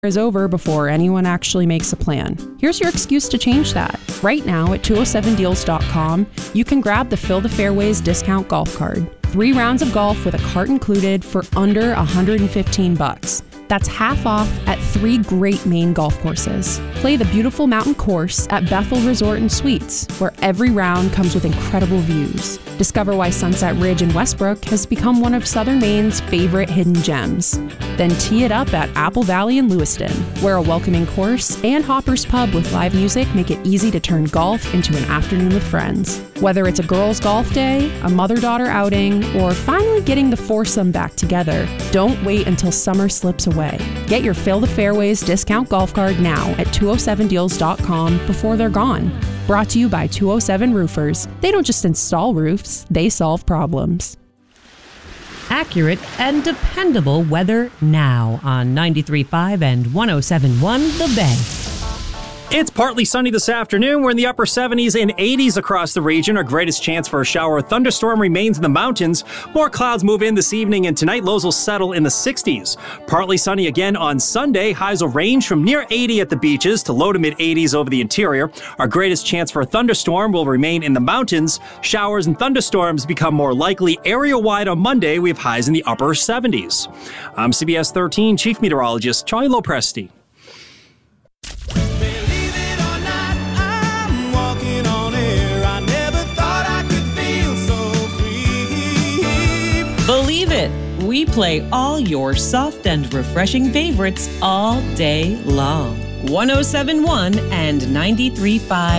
is over before anyone actually makes a plan. Here's your excuse to change that. Right now at 207deals.com, you can grab the Fill the Fairways discount golf card. 3 rounds of golf with a cart included for under $115. That's half off at 3 great Maine golf courses. Play the beautiful mountain course at Bethel Resort and Suites, where every round comes with incredible views. Discover why Sunset Ridge in Westbrook has become one of Southern Maine's favorite hidden gems. Then tee it up at Apple Valley in Lewiston, where a welcoming course and Hopper's Pub with live music make it easy to turn golf into an afternoon with friends. Whether it's a girls' golf day, a mother-daughter outing, or finally getting the foursome back together, don't wait until summer slips away. Get your Fill the Fairways discount golf card now at 207deals.com before they're gone. Brought to you by 207 Roofers. They don't just install roofs, they solve problems. Accurate and dependable weather now on 93.5 and 107.1 The Bay. It's partly sunny this afternoon. We're in the upper 70s and 80s across the region. Our greatest chance for a shower or thunderstorm remains in the mountains. More clouds move in this evening, and tonight lows will settle in the 60s. Partly sunny again on Sunday. Highs will range from near 80 at the beaches to low to mid 80s over the interior. Our greatest chance for a thunderstorm will remain in the mountains. Showers and thunderstorms become more likely area-wide on Monday. We have highs in the upper 70s. I'm CBS 13 Chief Meteorologist Charlie Lopresti. Believe it, we play all your soft and refreshing favorites all day long. 107.1 and 93.5